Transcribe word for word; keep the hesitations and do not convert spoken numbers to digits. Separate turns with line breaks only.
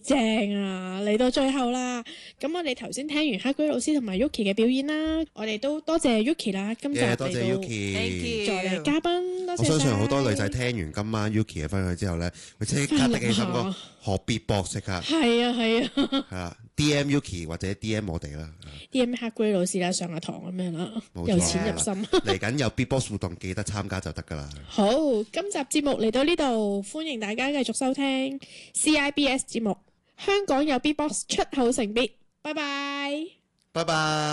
正啊！嚟到最後啦，咁我哋頭先聽完黑居老師同埋 Yuki 嘅表演啦，我哋都多謝 Yuki 啦，今集嚟到
yeah, 多謝 Yuki
再嚟嘉賓，多謝晒。
我相信好多女仔聽完今晚 Yuki 嘅分享之後咧，會即刻的起心肝學 beatbox 即刻。
係啊係啊。
係啦 ，D M Yuki 或者 D M 我哋啦。
D M 黑居老師啦，上下堂咁樣啦，由淺入深。
嚟緊有 beatbox 活動，記得參加就得㗎啦。
好，今集節目嚟到呢度，歡迎大家繼續收聽 C I B S 節目。香港有 beatbox 出口成必，拜拜，
拜拜。